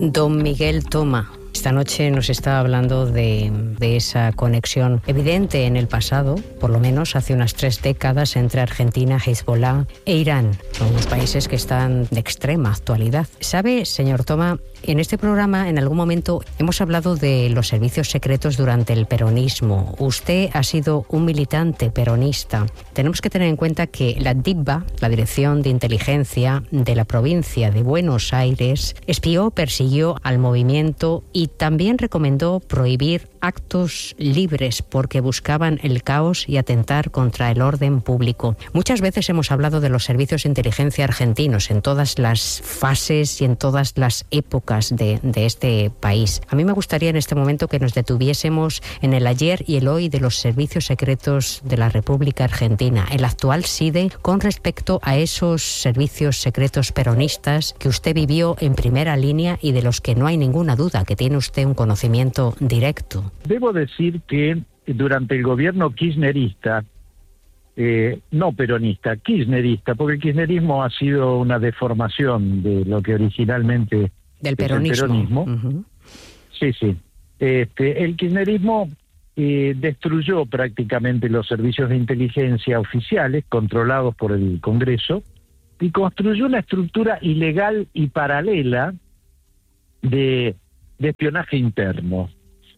Don Miguel Toma, esta noche nos está hablando de esa conexión evidente en el pasado, por lo menos hace unas 3 décadas, entre Argentina, Hezbollah e Irán. Son unos países que están de extrema actualidad. ¿Sabe, señor Toma? En este programa, en algún momento, hemos hablado de los servicios secretos durante el peronismo. Usted ha sido un militante peronista. Tenemos que tener en cuenta que la DIVA, la Dirección de Inteligencia de la provincia de Buenos Aires, espió, persiguió al movimiento y también recomendó prohibir actos libres porque buscaban el caos y atentar contra el orden público. Muchas veces hemos hablado de los servicios de inteligencia argentinos en todas las fases y en todas las épocas de este país. A mí me gustaría en este momento que nos detuviésemos en el ayer y el hoy de los servicios secretos de la República Argentina, el actual SIDE, con respecto a esos servicios secretos peronistas que usted vivió en primera línea y de los que no hay ninguna duda que tiene usted un conocimiento directo. Debo decir que durante el gobierno kirchnerista, no peronista, kirchnerista, porque el kirchnerismo ha sido una deformación de lo que originalmente del peronismo. Uh-huh. Sí. El kirchnerismo destruyó prácticamente los servicios de inteligencia oficiales controlados por el Congreso y construyó una estructura ilegal y paralela de espionaje interno.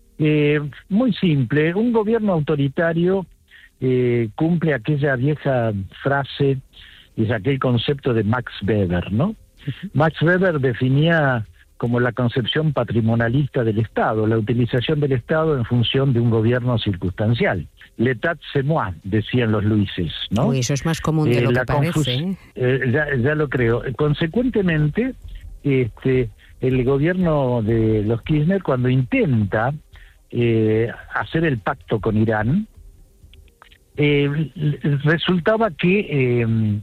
Muy simple, un gobierno autoritario cumple aquella vieja frase, es aquel concepto de Max Weber, ¿no? Max Weber definía como la concepción patrimonialista del Estado, la utilización del Estado en función de un gobierno circunstancial. L'état c'est moi, decían los Luises, ¿no? Uy, eso es más común de lo que parece. Ya lo creo. Consecuentemente, el gobierno de los Kirchner, cuando intenta hacer el pacto con Irán, resultaba que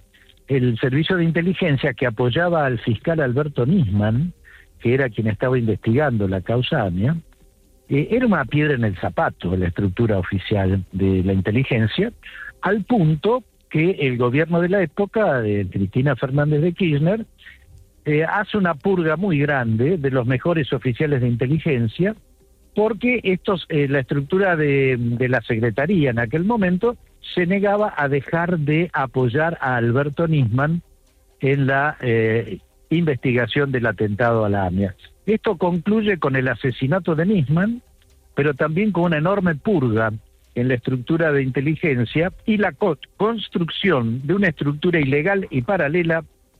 el servicio de inteligencia que apoyaba al fiscal Alberto Nisman, que era quien estaba investigando la causa AMIA, era una piedra en el zapato de la estructura oficial de la inteligencia, al punto que el gobierno de la época, de Cristina Fernández de Kirchner, hace una purga muy grande de los mejores oficiales de inteligencia, porque la estructura de la Secretaría en aquel momento se negaba a dejar de apoyar a Alberto Nisman en la investigación del atentado a la AMIA. Esto concluye con el asesinato de Nisman, pero también con una enorme purga en la estructura de inteligencia y la construcción de una estructura ilegal y paralela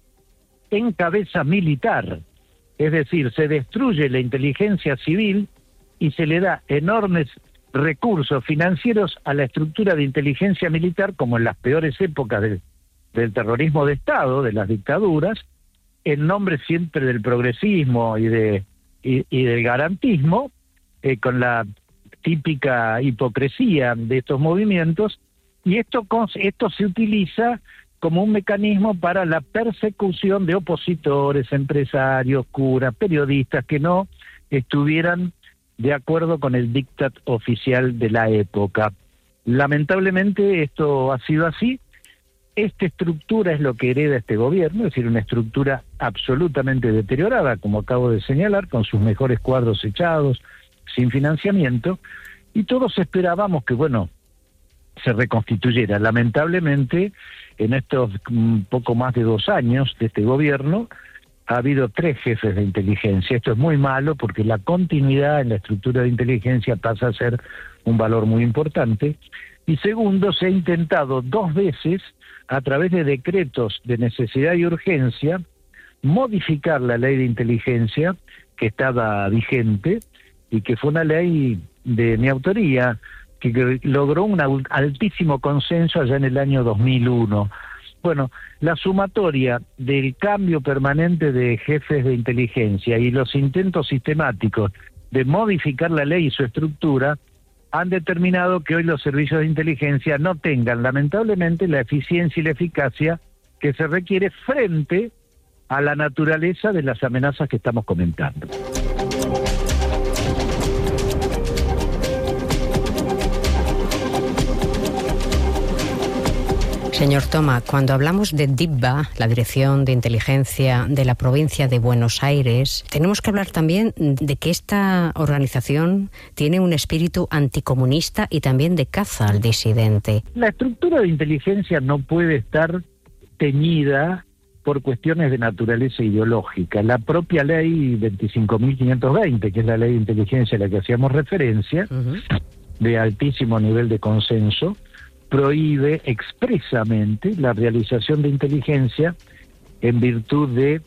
en cabeza militar. Es decir, se destruye la inteligencia civil y se le da enormes recursos financieros a la estructura de inteligencia militar, como en las peores épocas del terrorismo de Estado, de las dictaduras, en nombre siempre del progresismo y del garantismo, con la típica hipocresía de estos movimientos, y esto se utiliza como un mecanismo para la persecución de opositores, empresarios, curas, periodistas que no estuvieran de acuerdo con el diktat oficial de la época. Lamentablemente esto ha sido así. Esta estructura es lo que hereda este gobierno, es decir, una estructura absolutamente deteriorada, como acabo de señalar, con sus mejores cuadros echados, sin financiamiento, y todos esperábamos que, se reconstituyera. Lamentablemente, en estos poco más de 2 años de este gobierno, ha habido 3 jefes de inteligencia. Esto es muy malo porque la continuidad en la estructura de inteligencia pasa a ser un valor muy importante. Y segundo, se ha intentado 2 veces, a través de decretos de necesidad y urgencia, modificar la ley de inteligencia que estaba vigente y que fue una ley de mi autoría, que logró un altísimo consenso allá en el año 2001. Bueno, la sumatoria del cambio permanente de jefes de inteligencia y los intentos sistemáticos de modificar la ley y su estructura han determinado que hoy los servicios de inteligencia no tengan, lamentablemente, la eficiencia y la eficacia que se requiere frente a la naturaleza de las amenazas que estamos comentando. Señor Toma, cuando hablamos de DIVBA, la Dirección de Inteligencia de la Provincia de Buenos Aires, tenemos que hablar también de que esta organización tiene un espíritu anticomunista y también de caza al disidente. La estructura de inteligencia no puede estar teñida por cuestiones de naturaleza ideológica. La propia ley 25.520, que es la ley de inteligencia a la que hacíamos referencia, de altísimo nivel de consenso, prohíbe expresamente la realización de inteligencia en virtud de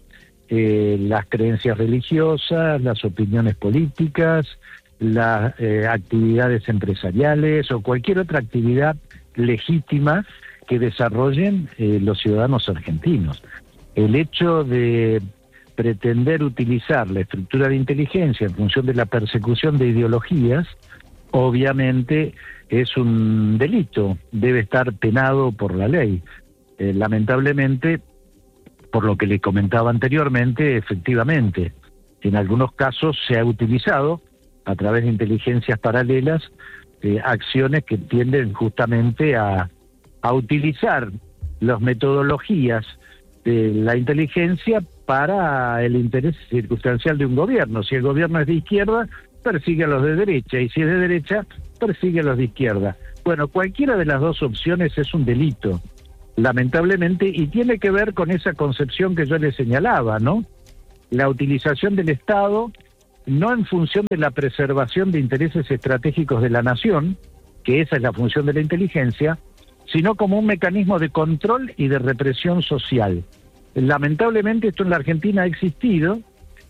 las creencias religiosas, las opiniones políticas, las actividades empresariales o cualquier otra actividad legítima que desarrollen los ciudadanos argentinos. El hecho de pretender utilizar la estructura de inteligencia en función de la persecución de ideologías, obviamente es un delito, debe estar penado por la ley. Lamentablemente, por lo que le comentaba anteriormente, efectivamente, en algunos casos se ha utilizado a través de inteligencias paralelas acciones que tienden justamente a utilizar las metodologías de la inteligencia para el interés circunstancial de un gobierno. Si el gobierno es de izquierda, persigue a los de derecha, y si es de derecha, persigue a los de izquierda. Bueno, cualquiera de las dos opciones es un delito, lamentablemente, y tiene que ver con esa concepción que yo le señalaba, ¿no? La utilización del Estado, no en función de la preservación de intereses estratégicos de la nación, que esa es la función de la inteligencia, sino como un mecanismo de control y de represión social. Lamentablemente esto en la Argentina ha existido,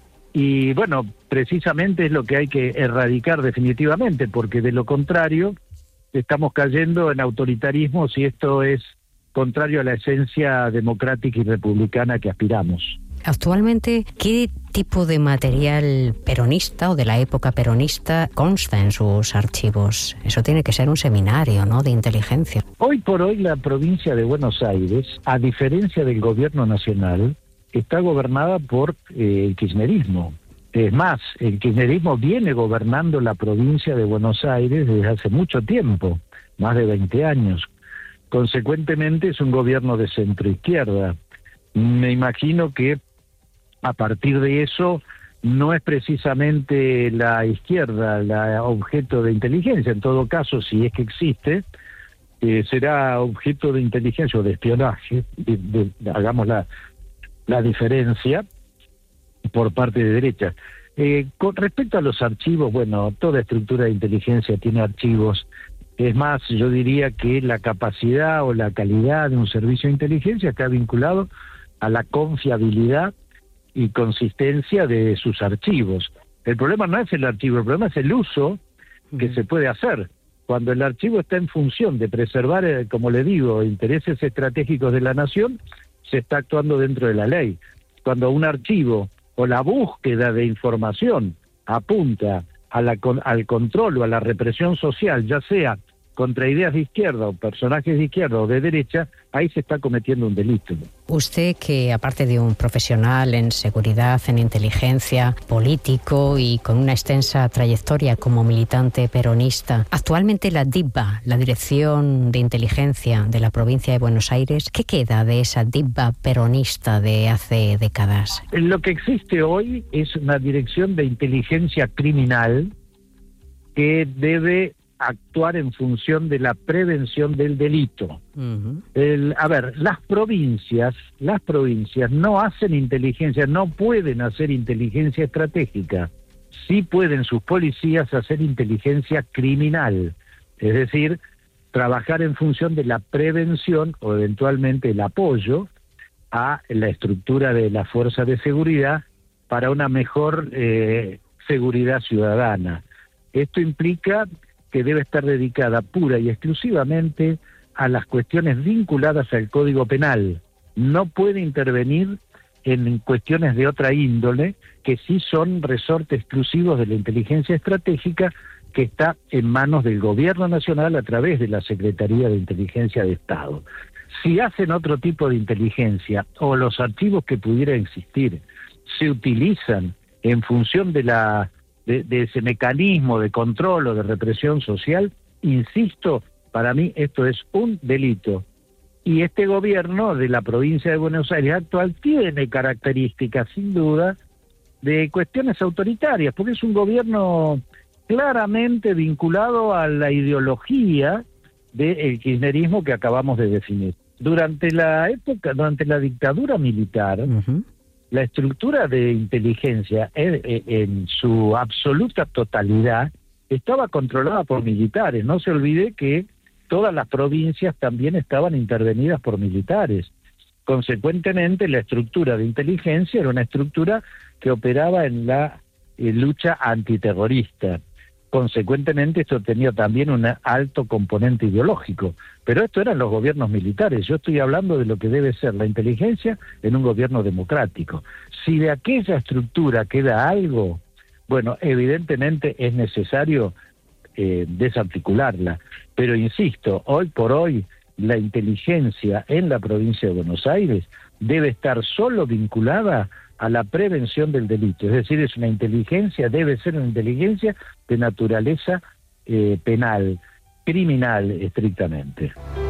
y bueno, precisamente es lo que hay que erradicar definitivamente, porque de lo contrario estamos cayendo en autoritarismos y esto es contrario a la esencia democrática y republicana que aspiramos. Actualmente, ¿qué tipo de material peronista o de la época peronista consta en sus archivos? Eso tiene que ser un seminario, ¿no?, de inteligencia. Hoy por hoy la provincia de Buenos Aires, a diferencia del gobierno nacional, está gobernada por el kirchnerismo. Es más, el kirchnerismo viene gobernando la provincia de Buenos Aires desde hace mucho tiempo, más de 20 años. Consecuentemente es un gobierno de centro-izquierda. Me imagino que a partir de eso no es precisamente la izquierda la objeto de inteligencia. En todo caso, si es que existe, será objeto de inteligencia o de espionaje, hagamos la diferencia, por parte de derecha. Con respecto a los archivos, bueno, toda estructura de inteligencia tiene archivos. Es más, yo diría que la capacidad o la calidad de un servicio de inteligencia está vinculado a la confiabilidad y consistencia de sus archivos. El problema no es el archivo, el problema es el uso que se puede hacer. Cuando el archivo está en función de preservar, como le digo, intereses estratégicos de la nación, se está actuando dentro de la ley. Cuando un archivo o la búsqueda de información apunta al control o a la represión social, ya sea contra ideas de izquierda o personajes de izquierda o de derecha, ahí se está cometiendo un delito. Usted, que aparte de un profesional en seguridad, en inteligencia, político y con una extensa trayectoria como militante peronista, actualmente la DIVBA, la Dirección de Inteligencia de la Provincia de Buenos Aires, ¿qué queda de esa DIVBA peronista de hace décadas? Lo que existe hoy es una Dirección de Inteligencia Criminal que debe actuar en función de la prevención del delito. Las provincias no hacen inteligencia, no pueden hacer inteligencia estratégica. Sí pueden sus policías hacer inteligencia criminal, es decir, trabajar en función de la prevención o eventualmente el apoyo a la estructura de la fuerza de seguridad para una mejor seguridad ciudadana. Esto implica que debe estar dedicada pura y exclusivamente a las cuestiones vinculadas al Código Penal. No puede intervenir en cuestiones de otra índole, que sí son resorte exclusivos de la inteligencia estratégica, que está en manos del Gobierno Nacional a través de la Secretaría de Inteligencia de Estado. Si hacen otro tipo de inteligencia, o los archivos que pudieran existir, se utilizan en función de ese mecanismo de control o de represión social, insisto, para mí esto es un delito. Y este gobierno de la provincia de Buenos Aires actual tiene características, sin duda, de cuestiones autoritarias, porque es un gobierno claramente vinculado a la ideología del kirchnerismo que acabamos de definir. Durante la dictadura militar, la estructura de inteligencia en su absoluta totalidad estaba controlada por militares. No se olvide que todas las provincias también estaban intervenidas por militares. Consecuentemente, la estructura de inteligencia era una estructura que operaba en la lucha antiterrorista. Consecuentemente, esto tenía también un alto componente ideológico. Pero esto eran los gobiernos militares. Yo estoy hablando de lo que debe ser la inteligencia en un gobierno democrático. Si de aquella estructura queda algo, bueno, evidentemente es necesario desarticularla. Pero insisto, hoy por hoy, la inteligencia en la provincia de Buenos Aires debe estar solo vinculada a la prevención del delito. Es decir, debe ser una inteligencia de naturaleza penal, criminal estrictamente.